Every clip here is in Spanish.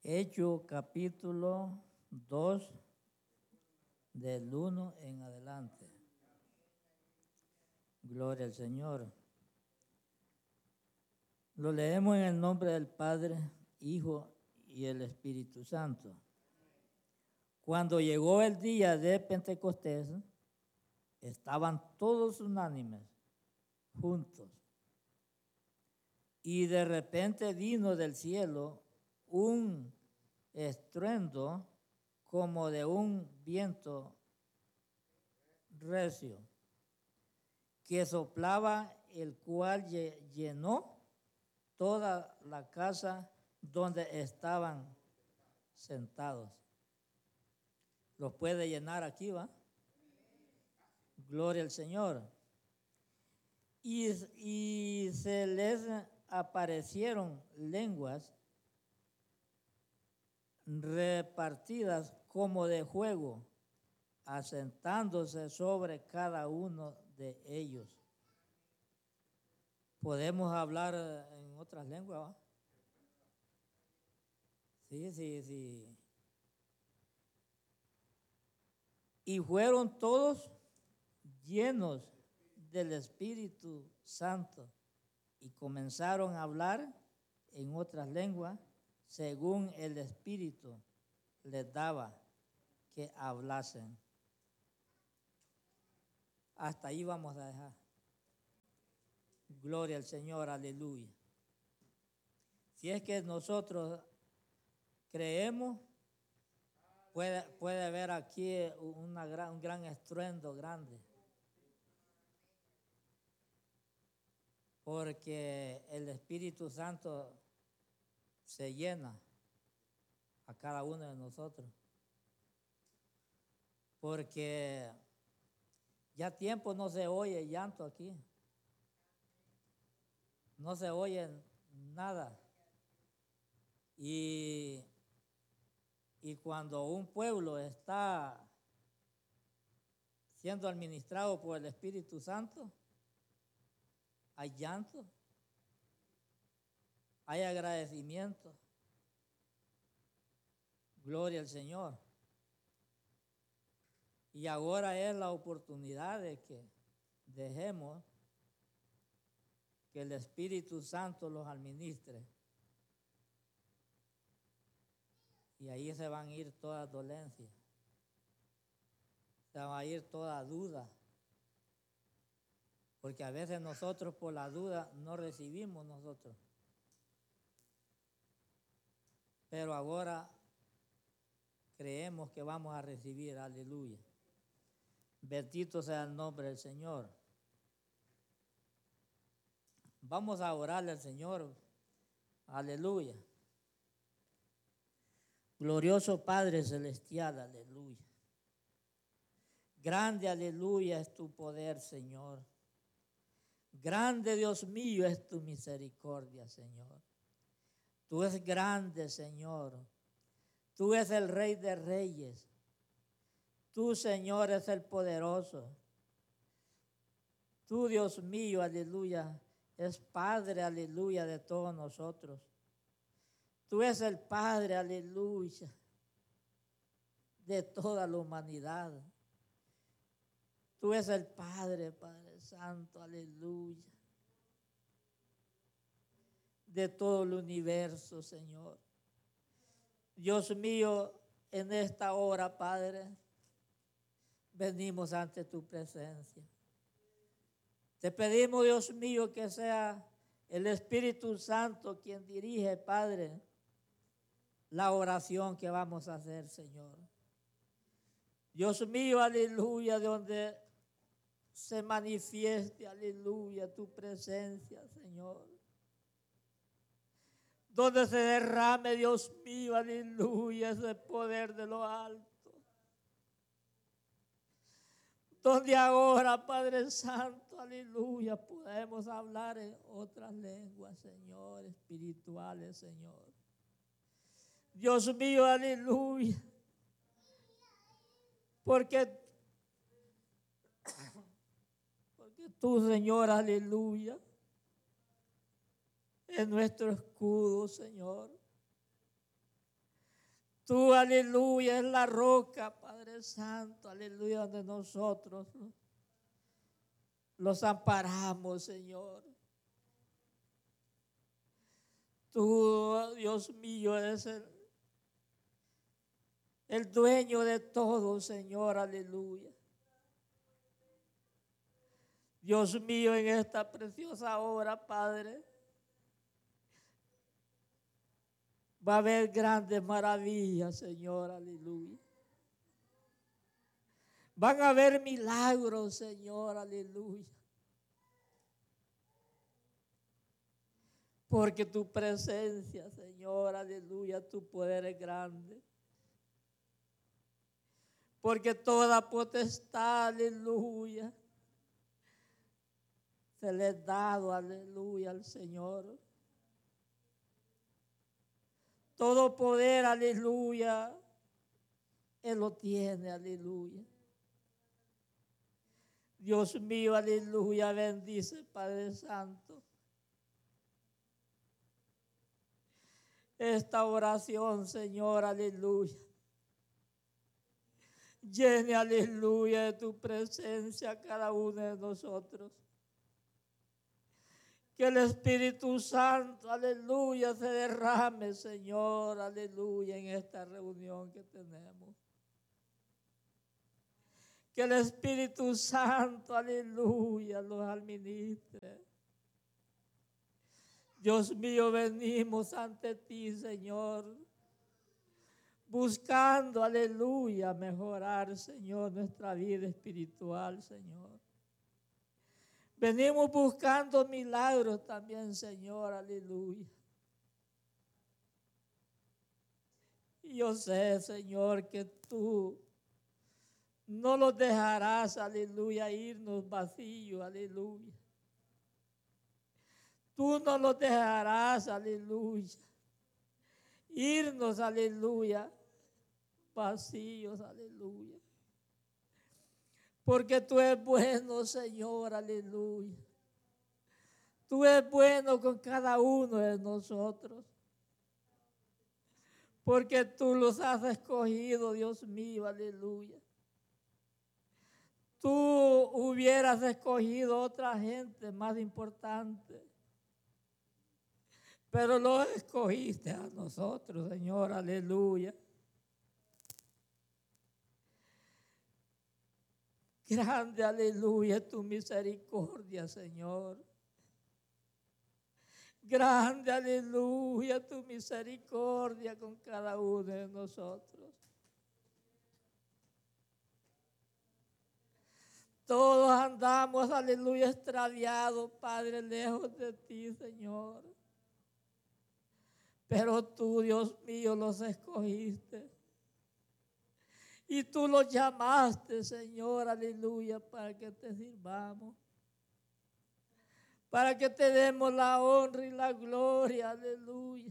Hechos capítulo 2, del 1 en adelante. Gloria al Señor. Lo leemos en el nombre del Padre, Hijo y el Espíritu Santo. Cuando llegó el día de Pentecostés, estaban todos unánimes, juntos. Y de repente vino del cielo un estruendo como de un viento recio que soplaba, el cual llenó toda la casa donde estaban sentados. Los puede llenar aquí, ¿va? Gloria al Señor. Y se les aparecieron lenguas repartidas como de fuego, asentándose sobre cada uno de ellos. ¿Podemos hablar en otras lenguas, ¿va? Sí. Y fueron todos llenos del Espíritu Santo y comenzaron a hablar en otras lenguas según el Espíritu les daba que hablasen. Hasta ahí vamos a dejar. Gloria al Señor, aleluya. Si es que nosotros creemos, puede haber aquí un gran estruendo grande. Porque el Espíritu Santo se llena a cada uno de nosotros. Porque ya tiempo no se oye llanto aquí. No se oye nada. Y cuando un pueblo está siendo administrado por el Espíritu Santo, hay llanto, hay agradecimiento. Gloria al Señor. Y ahora es la oportunidad de que dejemos que el Espíritu Santo los administre. Y ahí se van a ir todas dolencias. Se va a ir toda duda. Porque a veces nosotros por la duda no recibimos nosotros. Pero ahora creemos que vamos a recibir, aleluya. Bendito sea el nombre del Señor. Vamos a orarle al Señor, aleluya. Glorioso Padre Celestial, aleluya. Grande, aleluya, es tu poder, Señor. Grande, Dios mío, es tu misericordia, Señor. Tú eres grande, Señor. Tú eres el Rey de Reyes. Tú, Señor, eres el poderoso. Tú, Dios mío, aleluya, es Padre, aleluya, de todos nosotros. Tú eres el Padre, aleluya, de toda la humanidad. Tú eres el Padre, Padre Santo, aleluya, de todo el universo, Señor. Dios mío, en esta hora, Padre, venimos ante tu presencia. Te pedimos, Dios mío, que sea el Espíritu Santo quien dirige, Padre, la oración que vamos a hacer, Señor. Dios mío, aleluya, de donde se manifieste, aleluya, tu presencia, Señor. Donde se derrame, Dios mío, aleluya, ese poder de lo alto. Donde ahora, Padre Santo, aleluya, podemos hablar en otras lenguas, Señor, espirituales, Señor. Dios mío, aleluya. Porque tú, Señor, aleluya, es nuestro escudo, Señor. Tú, aleluya, es la roca, Padre Santo, aleluya, donde nosotros los amparamos, Señor. Tú, Dios mío, eres el dueño de todo, Señor, aleluya. Dios mío, en esta preciosa hora, Padre, va a haber grandes maravillas, Señor, aleluya. Van a haber milagros, Señor, aleluya. Porque tu presencia, Señor, aleluya, tu poder es grande. Porque toda potestad, aleluya, se le ha dado, aleluya, al Señor. Todo poder, aleluya, Él lo tiene, aleluya. Dios mío, aleluya, bendice, Padre Santo, esta oración, Señor, aleluya. Llene, aleluya, de tu presencia a cada uno de nosotros. Que el Espíritu Santo, aleluya, se derrame, Señor, aleluya, en esta reunión que tenemos. Que el Espíritu Santo, aleluya, los administre. Dios mío, venimos ante ti, Señor, buscando, aleluya, mejorar, Señor, nuestra vida espiritual, Señor. Venimos buscando milagros también, Señor, aleluya. Y yo sé, Señor, que tú no los dejarás, aleluya, irnos vacíos, aleluya. Tú no los dejarás, aleluya, irnos, aleluya, vacíos, aleluya. Porque tú eres bueno, Señor, aleluya. Tú eres bueno con cada uno de nosotros. Porque tú los has escogido, Dios mío, aleluya. Tú hubieras escogido otra gente más importante, pero los escogiste a nosotros, Señor, aleluya. Grande, aleluya, tu misericordia, Señor. Grande, aleluya, tu misericordia con cada uno de nosotros. Todos andamos, aleluya, extraviados, Padre, lejos de ti, Señor. Pero tú, Dios mío, los escogiste. Y tú los llamaste, Señor, aleluya, para que te sirvamos. Para que te demos la honra y la gloria, aleluya.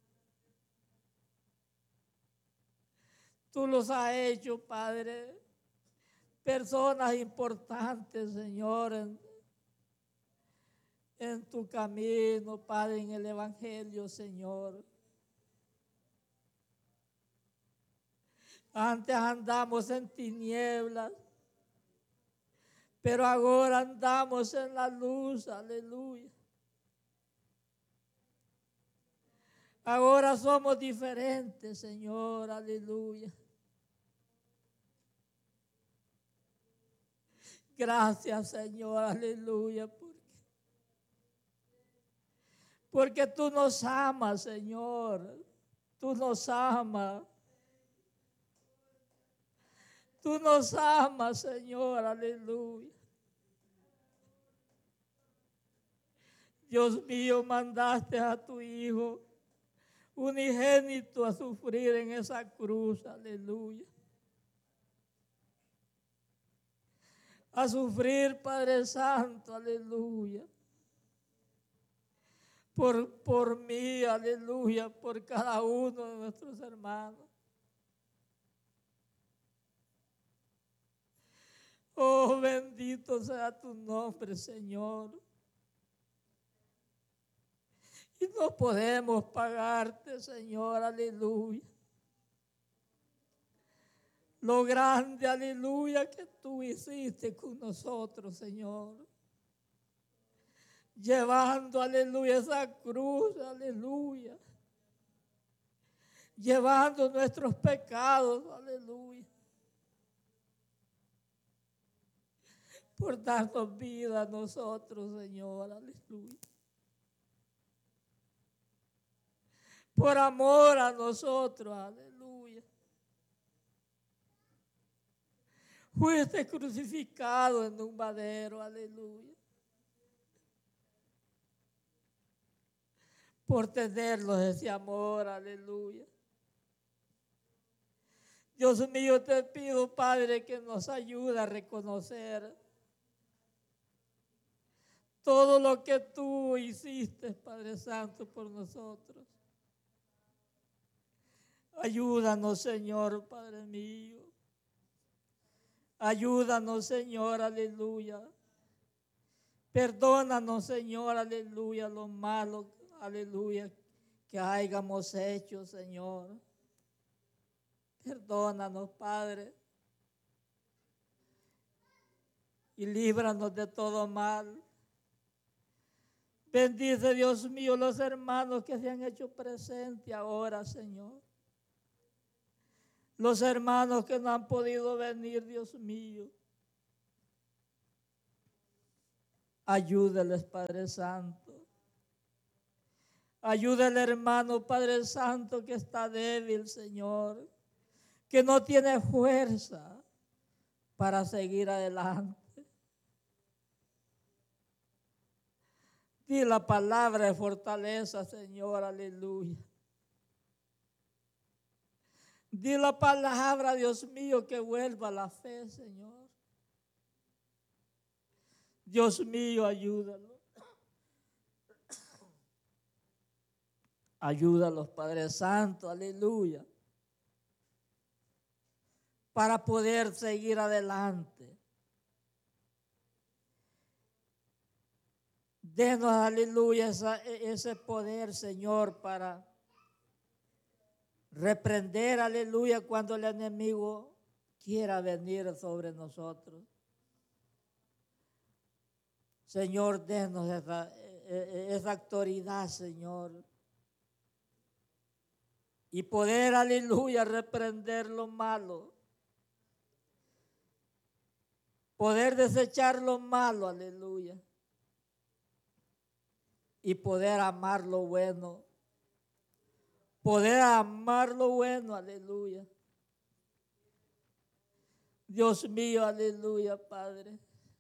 Tú los has hecho, Padre, personas importantes, Señor, en tu camino, Padre, en el Evangelio, Señor. Antes andamos en tinieblas, pero ahora andamos en la luz, aleluya. Ahora somos diferentes, Señor, aleluya. Gracias, Señor, aleluya, porque tú nos amas, Señor. Tú nos amas. Tú nos amas, Señor, aleluya. Dios mío, mandaste a tu Hijo unigénito a sufrir en esa cruz, aleluya. A sufrir, Padre Santo, aleluya. Por mí, aleluya, por cada uno de nuestros hermanos. Oh, bendito sea tu nombre, Señor. Y no podemos pagarte, Señor, aleluya. lo grande, aleluya, que tú hiciste con nosotros, Señor. Llevando, aleluya, esa cruz, aleluya. Llevando nuestros pecados, aleluya. Por darnos vida a nosotros, Señor, aleluya. Por amor a nosotros, aleluya. Fuiste crucificado en un madero, aleluya. Por tenernos ese amor, aleluya. Dios mío, te pido, Padre, que nos ayude a reconocer todo lo que tú hiciste, Padre Santo, por nosotros. Ayúdanos, Señor, Padre mío. Ayúdanos, Señor, aleluya. Perdónanos, Señor, aleluya, lo malo, aleluya, que hayamos hecho, Señor. Perdónanos, Padre. Y líbranos de todo mal. Bendice, Dios mío, los hermanos que se han hecho presentes ahora, Señor. Los hermanos que no han podido venir, Dios mío. Ayúdeles, Padre Santo. Ayúdale, hermano, Padre Santo, que está débil, Señor. Que no tiene fuerza para seguir adelante. Di la palabra de fortaleza, Señor, aleluya. Di la palabra, Dios mío, que vuelva la fe, Señor. Dios mío, ayúdalo. Ayúdalos, Padre Santo, aleluya. Para poder seguir adelante. Denos, aleluya, ese poder, Señor, para reprender, aleluya, cuando el enemigo quiera venir sobre nosotros. Señor, denos esa autoridad, Señor. Y poder, aleluya, reprender lo malo. Poder desechar lo malo, aleluya. Y poder amar lo bueno. Poder amar lo bueno, aleluya. Dios mío, aleluya, Padre.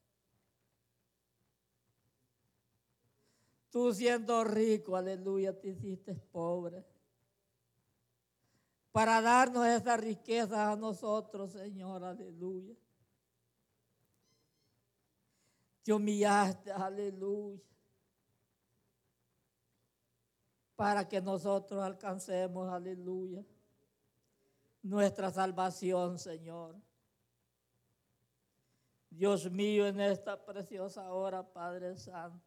Tú siendo rico, aleluya, te hiciste pobre. Para darnos esa riqueza a nosotros, Señor, aleluya. Te humillaste, aleluya. Para que nosotros alcancemos, aleluya, nuestra salvación, Señor. Dios mío, en esta preciosa hora, Padre Santo.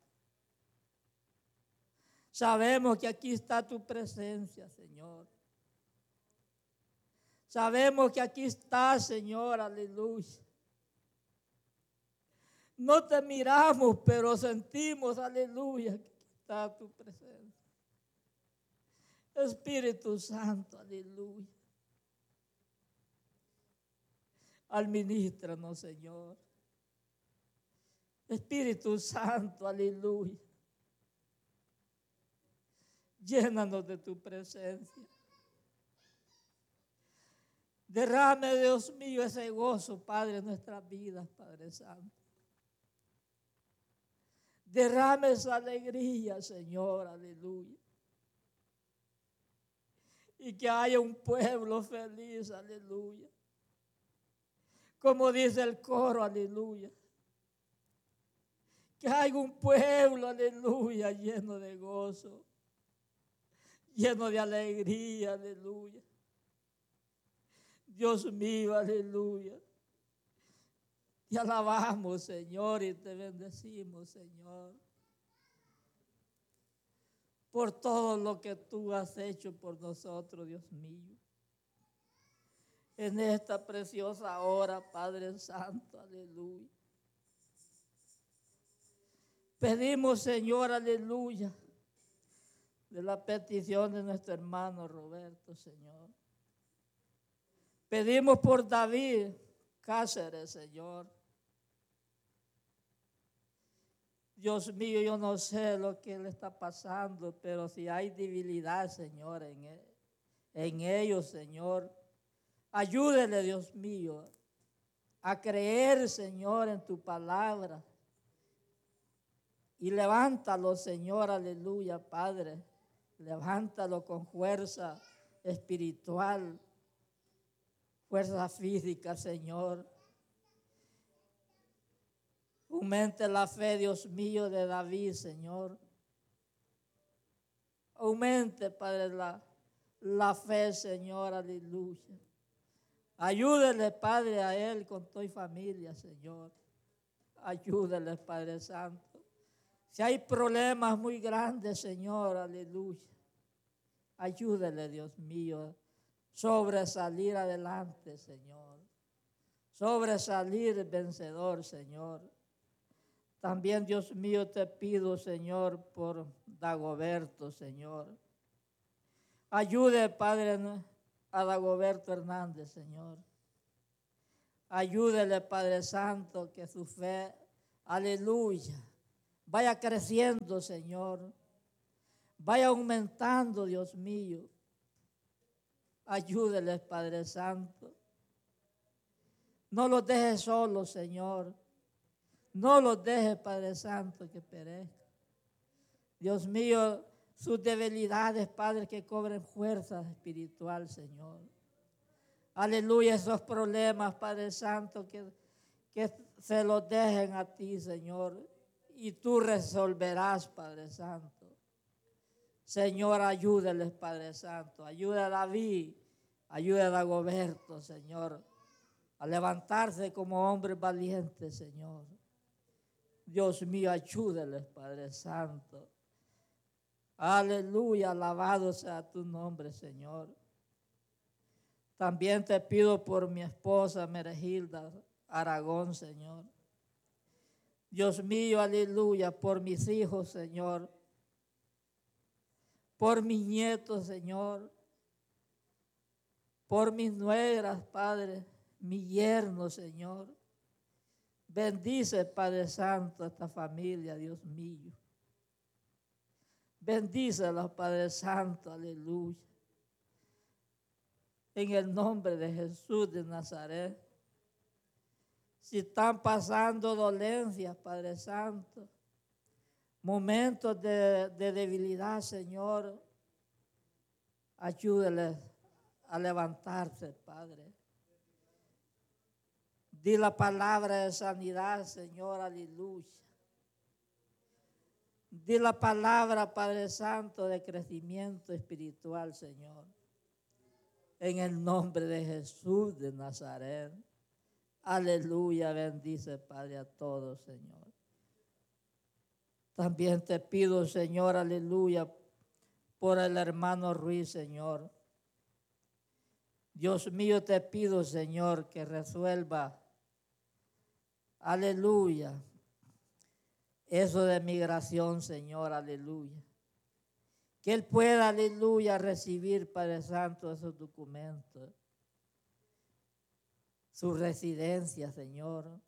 Sabemos que aquí está tu presencia, Señor. Sabemos que aquí está, Señor, aleluya. No te miramos, pero sentimos, aleluya, que aquí está tu presencia. Espíritu Santo, aleluya. Administranos, Señor. Espíritu Santo, aleluya. Llénanos de tu presencia. Derrame, Dios mío, ese gozo, Padre, en nuestras vidas, Padre Santo. Derrame esa alegría, Señor, aleluya. Y que haya un pueblo feliz, aleluya. Como dice el coro, aleluya. Que haya un pueblo, aleluya, lleno de gozo. Lleno de alegría, aleluya. Dios mío, aleluya. Te alabamos, Señor, y te bendecimos, Señor. Por todo lo que tú has hecho por nosotros, Dios mío. en esta preciosa hora, Padre Santo, aleluya. Pedimos, Señor, aleluya, de la petición de nuestro hermano Roberto, Señor. Pedimos por David Cáceres, Señor. Dios mío, yo no sé lo que le está pasando, pero si hay debilidad, Señor, en ellos, Señor, ayúdele, Dios mío, a creer, Señor, en tu palabra. Y levántalo, Señor, aleluya, Padre. Levántalo con fuerza espiritual, fuerza física, Señor. Aumente la fe, Dios mío, de David, Señor. Aumente, Padre, la fe, Señor, aleluya. Ayúdele, Padre, a él con toda familia, Señor. Ayúdele, Padre Santo. Si hay problemas muy grandes, Señor, aleluya. Ayúdele, Dios mío, sobresalir adelante, Señor. Sobresalir vencedor, Señor. También, Dios mío, te pido, Señor, por Dagoberto, Señor. Ayude, Padre, a Dagoberto Hernández, Señor. Ayúdele, Padre Santo, que su fe, aleluya, vaya creciendo, Señor. Vaya aumentando, Dios mío. Ayúdeles, Padre Santo. No los dejes solos, Señor. No los dejes, Padre Santo, que perezcan. Dios mío, sus debilidades, Padre, que cobren fuerza espiritual, Señor. Aleluya, esos problemas, Padre Santo, que se los dejen a ti, Señor. Y tú resolverás, Padre Santo. Señor, ayúdeles, Padre Santo. Ayuda a David, ayuda a Dagoberto, Señor, a levantarse como hombres valientes, Señor. Dios mío, ayúdeles, Padre Santo. Aleluya, alabado sea tu nombre, Señor. También te pido por mi esposa, Meregilda Aragón, Señor. Dios mío, aleluya, por mis hijos, Señor. Por mis nietos, Señor. Por mis nueras, Padre, mi yerno, Señor. Bendice, Padre Santo, a esta familia, Dios mío. Bendícelos, Padre Santo, aleluya. En el nombre de Jesús de Nazaret. Si están pasando dolencias, Padre Santo, momentos de debilidad, Señor, ayúdeles a levantarse, Padre. Di la palabra de sanidad, Señor, aleluya. Di la palabra, Padre Santo, de crecimiento espiritual, Señor. En el nombre de Jesús de Nazaret. Aleluya, bendice, Padre, a todos, Señor. También te pido, Señor, aleluya, por el hermano Ruiz, Señor. Dios mío, te pido, Señor, que resuelva, aleluya, eso de migración, Señor, aleluya. Que él pueda, aleluya, recibir, Padre Santo, esos documentos. Su residencia, Señor.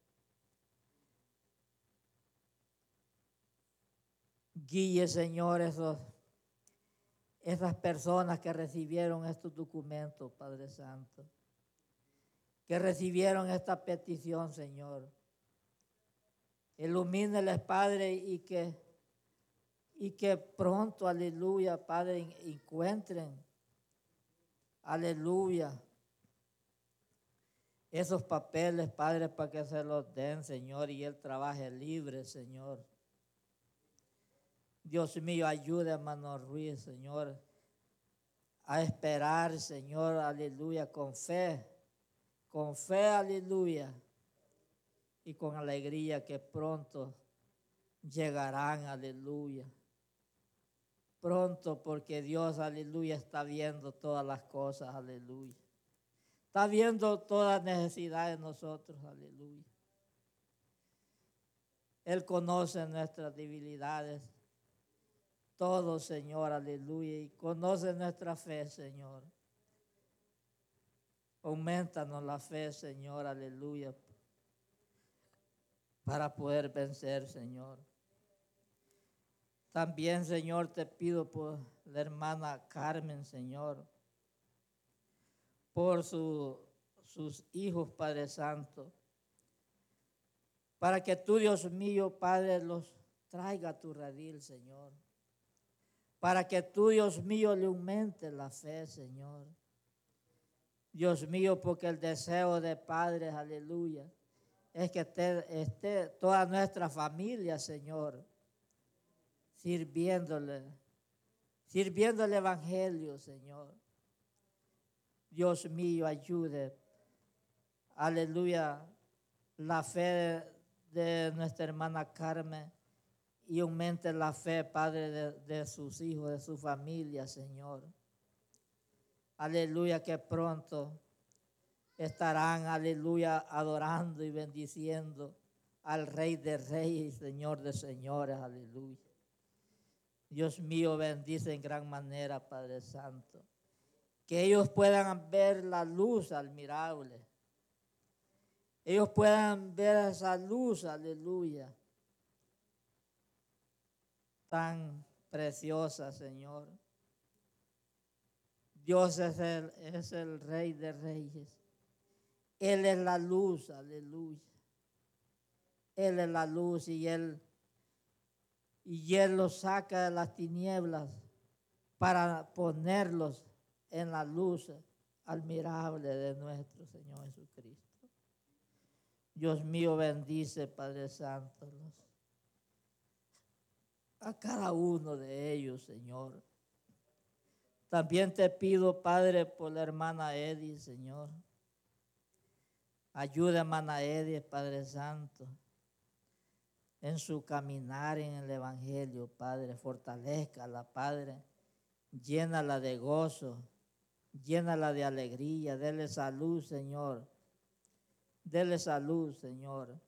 Guíe, Señor, esas personas que recibieron estos documentos, Padre Santo. Que recibieron esta petición, Señor. Ilumíneles, Padre, y que pronto, aleluya, Padre, encuentren, aleluya, esos papeles, Padre, para que se los den, Señor, y él trabaje libre, Señor. Dios mío, ayude a hermano Ruiz, Señor, a esperar, Señor, aleluya, con fe, aleluya, y con alegría que pronto llegarán, aleluya. Pronto, porque Dios, aleluya, está viendo todas las cosas, aleluya. Está viendo toda necesidad de nosotros, aleluya. Él conoce nuestras debilidades, todo, Señor, aleluya, y conoce nuestra fe, Señor. Aumentanos la fe, Señor, aleluya, para poder vencer, Señor. También, Señor, te pido por la hermana Carmen, Señor, por sus hijos, Padre Santo, para que tú, Dios mío, Padre, los traiga a tu redil, Señor, para que tú, Dios mío, le aumentes la fe, Señor. Dios mío, porque el deseo de padres, aleluya, es que esté toda nuestra familia, Señor, sirviéndole el evangelio, Señor. Dios mío, ayude, aleluya, la fe de nuestra hermana Carmen y aumente la fe, Padre, de sus hijos, de su familia, Señor. Aleluya, que pronto estarán, aleluya, adorando y bendiciendo al Rey de Reyes y Señor de Señores, aleluya. Dios mío, bendice en gran manera, Padre Santo, que ellos puedan ver la luz admirable. Ellos puedan ver esa luz, aleluya, tan preciosa, Señor. Dios es el Rey de Reyes. Él es la luz, aleluya. Él es la luz y Él los saca de las tinieblas para ponerlos en la luz admirable de nuestro Señor Jesucristo. Dios mío, bendice, Padre Santo, a cada uno de ellos, Señor. También te pido, Padre, por la hermana Edith, Señor. Ayuda a hermana Edith, Padre Santo, en su caminar en el Evangelio, Padre. Fortalézcala, Padre. Llénala de gozo, llénala de alegría. Dele salud, Señor. Dele salud, Señor.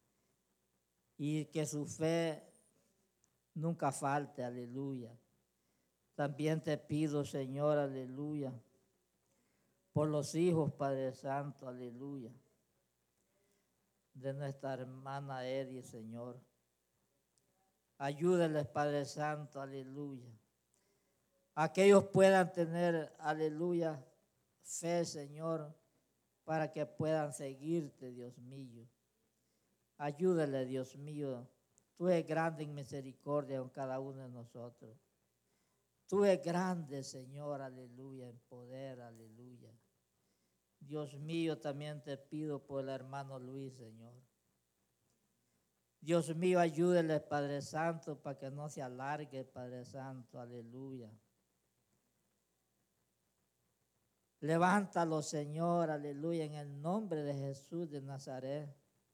Y que su fe nunca falte, aleluya. También te pido, Señor, aleluya, por los hijos, Padre Santo, aleluya, de nuestra hermana Edith, Señor. Ayúdenles, Padre Santo, aleluya, a que ellos puedan tener, aleluya, fe, Señor, para que puedan seguirte, Dios mío. Ayúdale, Dios mío. Tú eres grande en misericordia con cada uno de nosotros. Tú eres grande, Señor, aleluya, en poder, aleluya. Dios mío, también te pido por el hermano Luis, Señor. Dios mío, ayúdele, Padre Santo, para que no se alargue, Padre Santo, aleluya. Levántalo, Señor, aleluya, en el nombre de Jesús de Nazaret.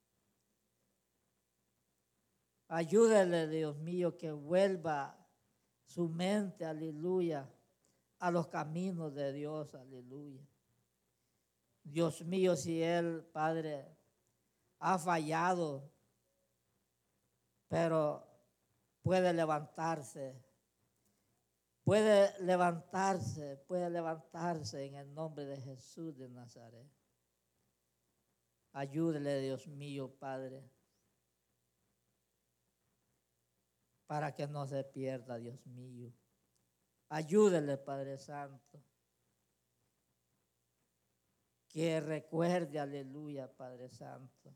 Ayúdele, Dios mío, que vuelva su mente, aleluya, a los caminos de Dios, aleluya. Dios mío, si él, Padre, ha fallado, pero puede levantarse en el nombre de Jesús de Nazaret. Ayúdele, Dios mío, Padre, para que no se pierda, Dios mío. Ayúdele, Padre Santo, que recuerde, aleluya, Padre Santo,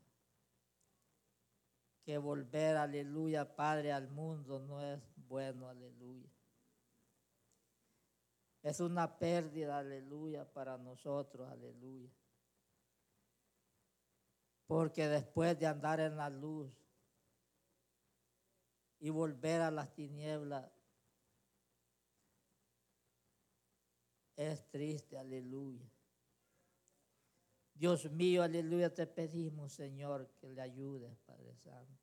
que volver, aleluya, Padre, al mundo no es bueno, aleluya. Es una pérdida, aleluya, para nosotros, aleluya. Porque después de andar en la luz y volver a las tinieblas, es triste, aleluya. Dios mío, aleluya, te pedimos, Señor, que le ayudes, Padre Santo.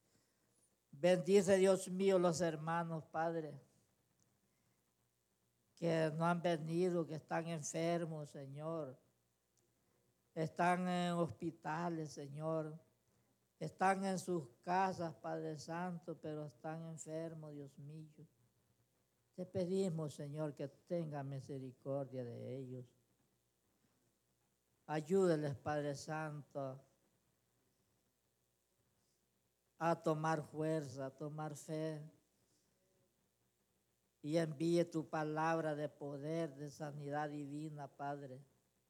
Bendice, Dios mío, los hermanos, Padre, que no han venido, que están enfermos, Señor. Están en hospitales, Señor. Están en sus casas, Padre Santo, pero están enfermos, Dios mío. Te pedimos, Señor, que tenga misericordia de ellos. Ayúdeles, Padre Santo, a tomar fuerza, a tomar fe. Y envíe tu palabra de poder, de sanidad divina, Padre.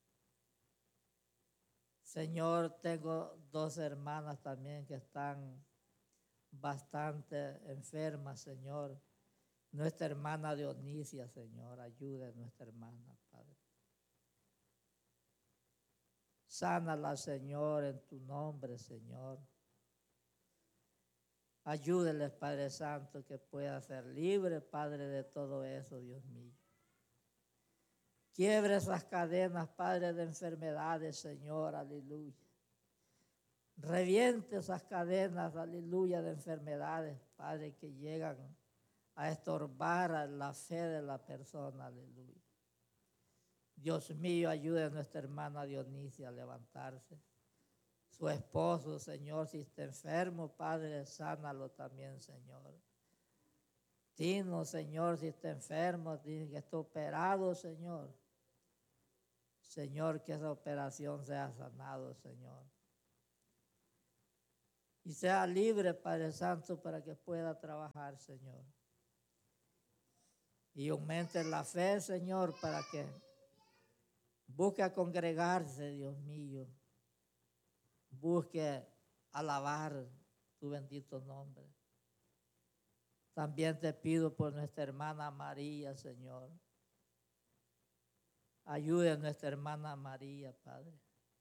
Señor, tengo 2 hermanas también que están bastante enfermas, Señor. Nuestra hermana Dionisia, Señor, ayude a nuestra hermana, Padre. Sánala, Señor, en tu nombre, Señor. Ayúdeles, Padre Santo, que pueda ser libre, Padre, de todo eso, Dios mío. Quiebre esas cadenas, Padre, de enfermedades, Señor, aleluya. Reviente esas cadenas, aleluya, de enfermedades, Padre, que llegan a estorbar la fe de la persona, aleluya. Dios mío, ayude a nuestra hermana Dionisia a levantarse. Su esposo, Señor, si está enfermo, Padre, sánalo también, Señor. Tino, Señor, si está enfermo, que está operado, Señor. Señor, que esa operación sea sanado, Señor. Y sea libre, Padre Santo, para que pueda trabajar, Señor. Y aumente la fe, Señor, para que busque a congregarse, Dios mío. Busque alabar tu bendito nombre. También te pido por nuestra hermana María, Señor. Ayude a nuestra hermana María, Padre.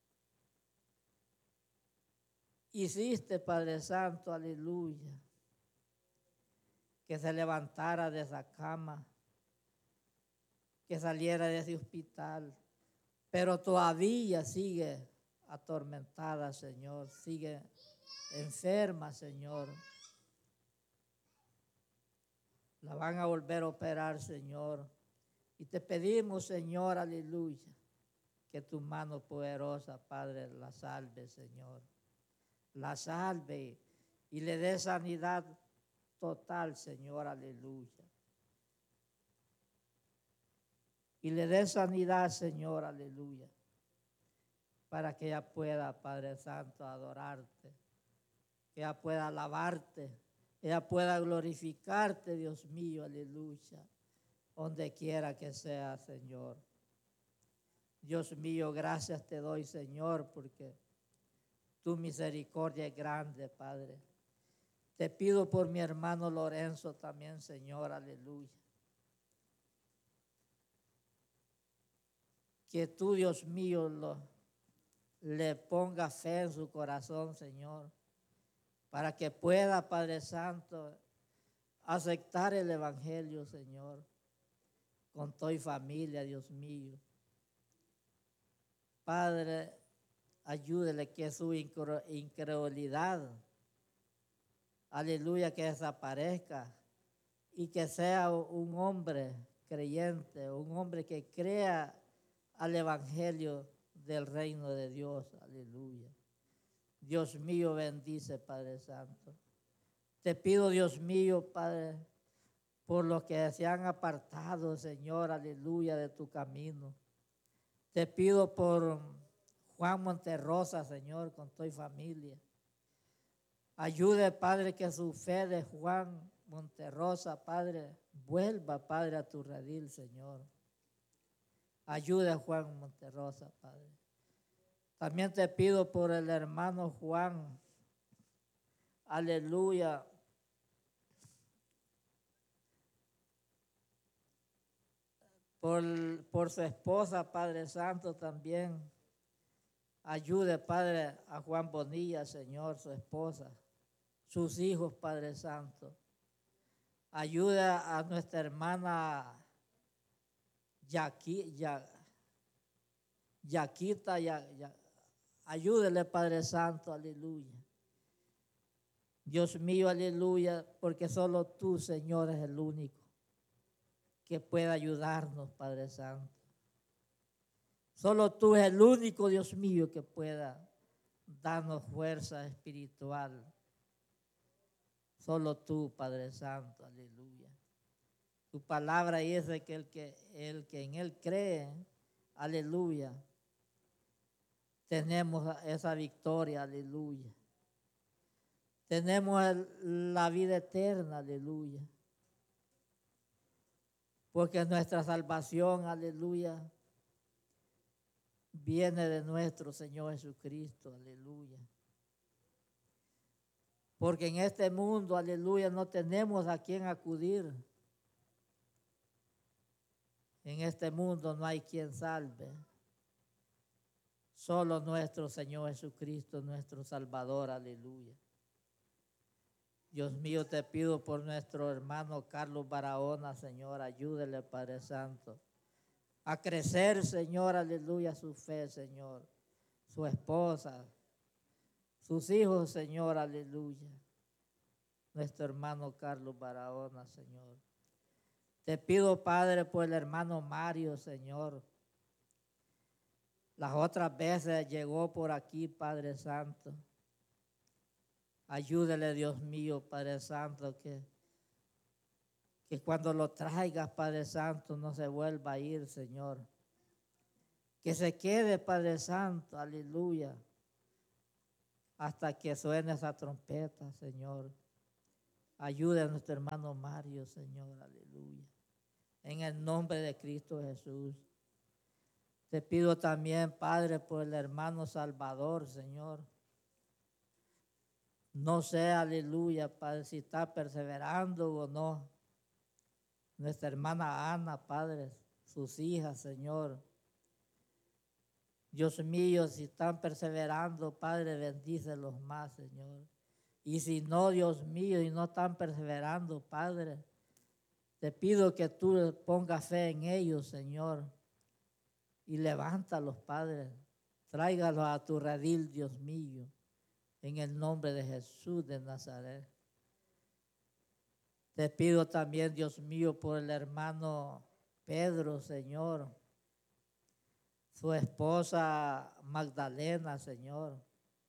Hiciste, Padre Santo, aleluya, que se levantara de esa cama, que saliera de ese hospital, pero todavía sigue atormentada, Señor, sigue enferma, Señor. La van a volver a operar, Señor. Y te pedimos, Señor, aleluya, que tu mano poderosa, Padre, la salve, Señor. La salve y le dé sanidad total, Señor, aleluya. Y le dé sanidad, Señor, aleluya, para que ella pueda, Padre Santo, adorarte, que ella pueda alabarte, ella pueda glorificarte, Dios mío, aleluya, donde quiera que sea, Señor. Dios mío, gracias te doy, Señor, porque tu misericordia es grande, Padre. Te pido por mi hermano Lorenzo también, Señor, aleluya. Que tú, Dios mío, le ponga fe en su corazón, Señor, para que pueda, Padre Santo, aceptar el Evangelio, Señor, con toda familia, Dios mío. Padre, ayúdele que su incredulidad, aleluya, que desaparezca y que sea un hombre creyente, un hombre que crea al Evangelio del reino de Dios, aleluya. Dios mío, bendice, Padre Santo. Te pido, Dios mío, Padre, por los que se han apartado, Señor, aleluya, de tu camino. Te pido por Juan Monterrosa, Señor, con toda familia. Ayude, Padre, que su fe de Juan Monterrosa, Padre, vuelva, Padre, a tu redil, Señor. Ayude a Juan Monterrosa, Padre. También te pido por el hermano Juan, aleluya, por su esposa, Padre Santo, también. Ayude, Padre, a Juan Bonilla, Señor, su esposa, sus hijos, Padre Santo. Ayuda a nuestra hermana Yaquita, ayúdele, Padre Santo, aleluya. Dios mío, aleluya, porque solo tú, Señor, es el único que pueda ayudarnos, Padre Santo. Solo tú eres el único, Dios mío, que pueda darnos fuerza espiritual. Solo tú, Padre Santo, aleluya. Tu palabra dice que el que en Él cree, aleluya, tenemos esa victoria, aleluya. Tenemos la vida eterna, aleluya. Porque nuestra salvación, aleluya, viene de nuestro Señor Jesucristo, aleluya. Porque en este mundo, aleluya, no tenemos a quien acudir. En este mundo no hay quien salve. Solo nuestro Señor Jesucristo, nuestro Salvador, aleluya. Dios mío, te pido por nuestro hermano Carlos Barahona, Señor, ayúdele, Padre Santo, a crecer, Señor, aleluya, su fe, Señor, su esposa, sus hijos, Señor, aleluya. Nuestro hermano Carlos Barahona, Señor. Te pido, Padre, por el hermano Mario, Señor. Las otras veces llegó por aquí, Padre Santo. Ayúdele, Dios mío, Padre Santo, que cuando lo traigas, Padre Santo, no se vuelva a ir, Señor. Que se quede, Padre Santo, aleluya, hasta que suene esa trompeta, Señor. Ayude a nuestro hermano Mario, Señor, aleluya. En el nombre de Cristo Jesús. Te pido también, Padre, por el hermano Salvador, Señor. No sé, aleluya, Padre, si está perseverando o no. Nuestra hermana Ana, Padre, sus hijas, Señor. Dios mío, si están perseverando, Padre, bendícelos más, Señor. Y si no, Dios mío, y no están perseverando, Padre, te pido que tú pongas fe en ellos, Señor. Y levántalos, Padre. Tráigalos a tu redil, Dios mío. En el nombre de Jesús de Nazaret. Te pido también, Dios mío, por el hermano Pedro, Señor. Su esposa Magdalena, Señor.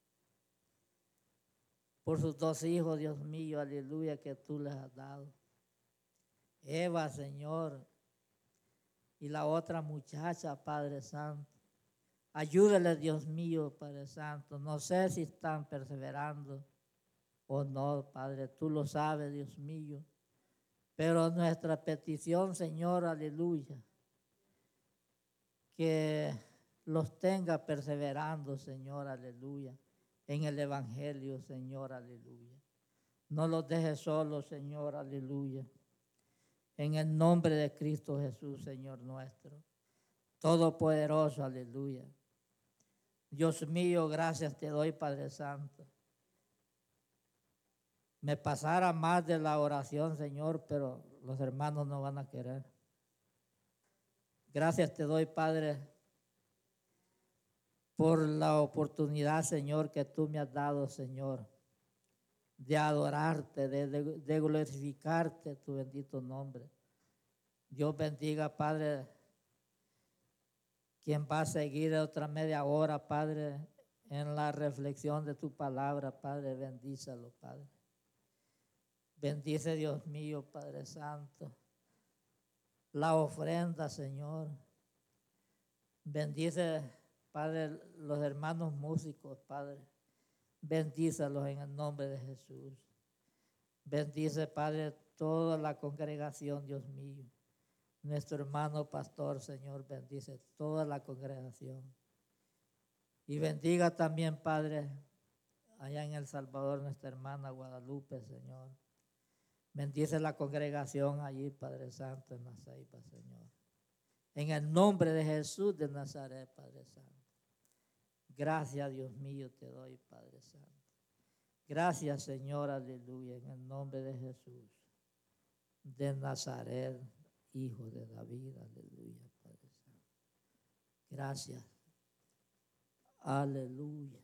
Por sus dos hijos, Dios mío, aleluya, que tú les has dado. Eva, Señor. Y la otra muchacha, Padre Santo. Ayúdale, Dios mío, Padre Santo. No sé si están perseverando o no, Padre. Tú lo sabes, Dios mío. Pero nuestra petición, Señor, aleluya, que los tenga perseverando, Señor, aleluya, en el Evangelio, Señor, aleluya. No los dejes solos, Señor, aleluya. En el nombre de Cristo Jesús, Señor nuestro. Todopoderoso, aleluya. Dios mío, gracias te doy, Padre Santo. Me pasara más de la oración, Señor, pero los hermanos no van a querer. Gracias te doy, Padre, por la oportunidad, Señor, que tú me has dado, Señor, de adorarte, de glorificarte tu bendito nombre. Dios bendiga, Padre, quien va a seguir otra media hora, Padre, en la reflexión de tu palabra, Padre, bendícelo, Padre. Bendice, Dios mío, Padre Santo, la ofrenda, Señor. Bendice, Padre, los hermanos músicos, Padre. Bendícelos en el nombre de Jesús. Bendice, Padre, toda la congregación, Dios mío. Nuestro hermano pastor, Señor, bendice toda la congregación. Y bendiga también, Padre, allá en El Salvador, nuestra hermana Guadalupe, Señor. Bendice la congregación allí, Padre Santo, en la Ceiba, Señor. En el nombre de Jesús de Nazaret, Padre Santo. Gracias, Dios mío, te doy, Padre Santo. Gracias, Señor, aleluya, en el nombre de Jesús de Nazaret, Hijo de David, aleluya, Padre Santo. Gracias. Aleluya.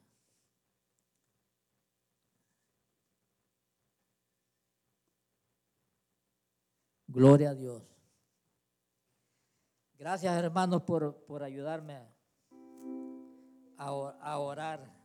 Gloria a Dios. Gracias, hermanos, por ayudarme a orar.